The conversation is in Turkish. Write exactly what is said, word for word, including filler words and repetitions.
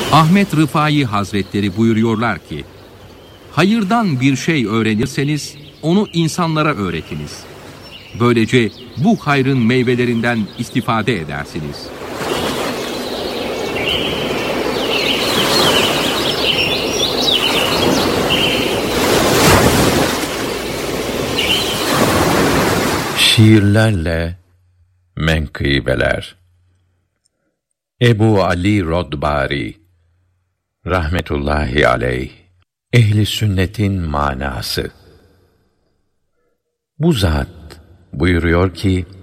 Ahmet Rıfai Hazretleri buyuruyorlar ki, hayırdan bir şey öğrenirseniz onu insanlara öğretiniz. Böylece bu hayrın meyvelerinden istifade edersiniz. Şiirlerle menkıbeler. Ebu Ali Rodbari rahmetullahi aleyh, ehli sünnetin manası. Bu zat buyuruyor ki,